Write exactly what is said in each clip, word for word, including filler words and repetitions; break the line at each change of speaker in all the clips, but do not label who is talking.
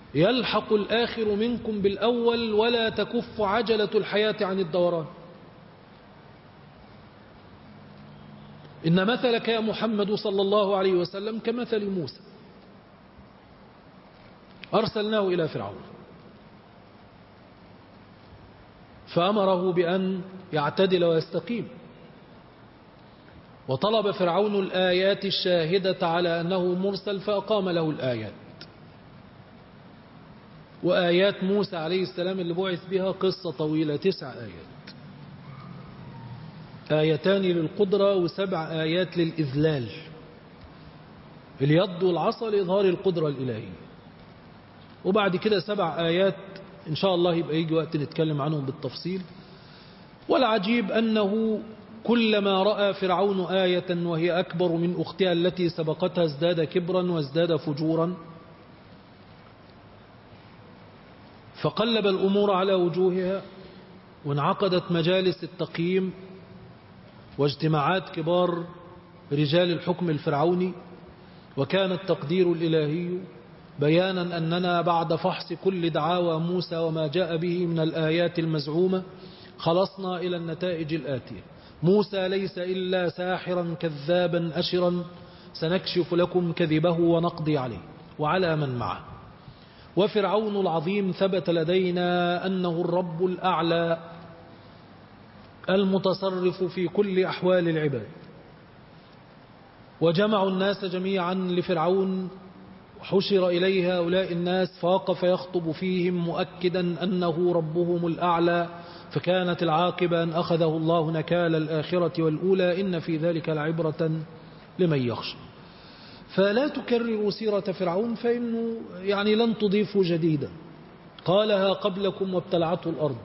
يلحق الآخر منكم بالأول ولا تكف عجلة الحياة عن الدوران. إن مثلك يا محمد صلى الله عليه وسلم كمثل موسى أرسلناه إلى فرعون فأمره بأن يعتدل ويستقيم، وطلب فرعون الآيات الشاهدة على أنه مرسل فأقام له الآيات. وآيات موسى عليه السلام اللي بعث بها قصة طويلة، تسع آيات، آيتان للقدرة وسبع آيات للإذلال، اليد والعصا لإظهار القدرة الإلهية، وبعد كده سبع آيات إن شاء الله يبقى يجي وقت نتكلم عنهم بالتفصيل. والعجيب أنه كلما رأى فرعون آية وهي أكبر من أختها التي سبقتها ازداد كبرا وازداد فجورا، فقلب الأمور على وجوهها، وانعقدت مجالس التقييم واجتماعات كبار رجال الحكم الفرعوني، وكان التقدير الإلهي بيانا أننا بعد فحص كل دعاوى موسى وما جاء به من الآيات المزعومة خلصنا إلى النتائج الآتية: موسى ليس إلا ساحرا كذابا أشرا، سنكشف لكم كذبه ونقضي عليه وعلى من معه. وفرعون العظيم ثبت لدينا أنه الرب الأعلى المتصرف في كل أحوال العباد. وجمعوا الناس جميعا لفرعون، حشر إليه هؤلاء الناس فوقف يخطب فيهم مؤكدا أنه ربهم الأعلى، فكانت العاقبة أن أخذه الله نكال الآخرة والأولى، إن في ذلك لعبرة لمن يخشى. فلا تكرروا سيرة فرعون فإنه يعني لن تضيفوا جديدا، قالها قبلكم وابتلعته الأرض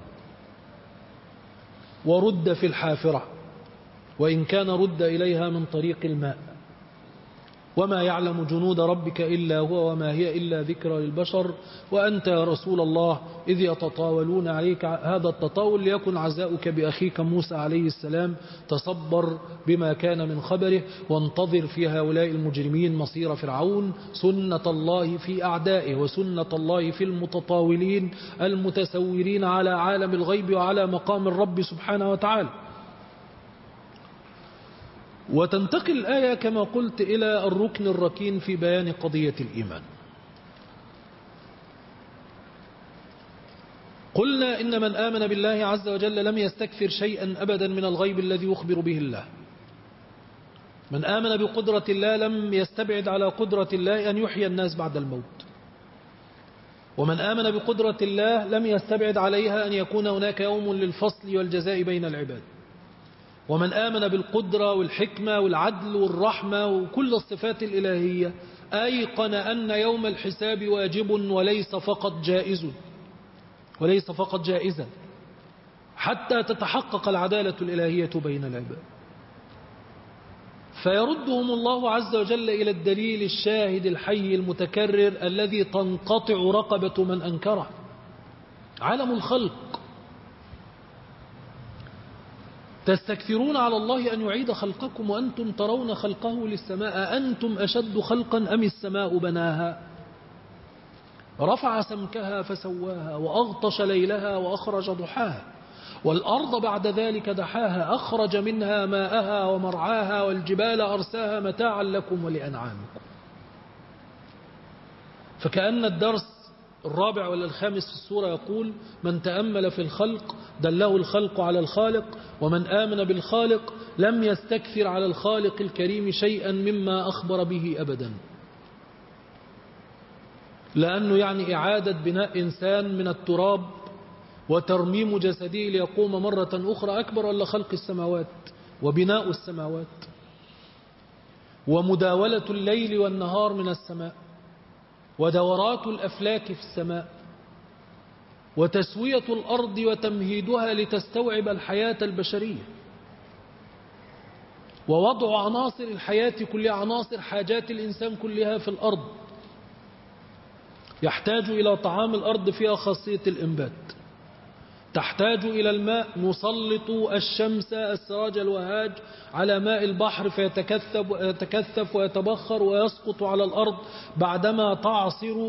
ورد في الحافرة، وإن كان رد إليها من طريق الماء. وما يعلم جنود ربك إلا هو وما هي إلا ذكرى للبشر. وأنت يا رسول الله إذ يتطاولون عليك هذا التطاول ليكن عزاؤك بأخيك موسى عليه السلام، تصبر بما كان من خبره وانتظر في هؤلاء المجرمين مصير فرعون، سنة الله في أعدائه وسنة الله في المتطاولين المتسورين على عالم الغيب وعلى مقام الرب سبحانه وتعالى. وتنتقل الآية كما قلت إلى الركن الركين في بيان قضية الإيمان. قلنا إن من آمن بالله عز وجل لم يستكثر شيئا أبدا من الغيب الذي يخبر به الله. من آمن بقدرة الله لم يستبعد على قدرة الله أن يحيي الناس بعد الموت. ومن آمن بقدرة الله لم يستبعد عليها أن يكون هناك يوم للفصل والجزاء بين العباد. ومن آمن بالقدرة والحكمة والعدل والرحمة وكل الصفات الإلهية أيقن أن يوم الحساب واجب وليس فقط جائز وليس فقط جائزا حتى تتحقق العدالة الإلهية بين العباد. فيردهم الله عز وجل إلى الدليل الشاهد الحي المتكرر الذي تنقطع رقبة من أنكره: عالم الخلق. تستكثرون على الله أن يعيد خلقكم وأنتم ترون خلقه للسماء، أنتم أشد خلقا أم السماء بناها رفع سمكها فسواها وأغطش ليلها وأخرج ضحاها والأرض بعد ذلك دحاها أخرج منها ماءها ومرعاها والجبال أرساها متاعا لكم ولأنعامكم. فكأن الدرس الرابع ولا الخامس في السورة يقول: من تأمل في الخلق دله الخلق على الخالق، ومن آمن بالخالق لم يستكثر على الخالق الكريم شيئا مما أخبر به أبدا، لأنه يعني إعادة بناء إنسان من التراب وترميم جسده ليقوم مرة أخرى أكبر ولا خلق السماوات وبناء السماوات ومداولة الليل والنهار من السماء ودورات الأفلاك في السماء وتسوية الأرض وتمهيدها لتستوعب الحياة البشرية ووضع عناصر الحياة كلها، عناصر حاجات الإنسان كلها في الأرض. يحتاج إلى طعام الأرض فيها خاصية الإنبات، تحتاج إلى الماء، نسلط الشمس السراج الوهاج على ماء البحر فيتكثف ويتكثف ويتبخر ويسقط على الأرض بعدما تعصر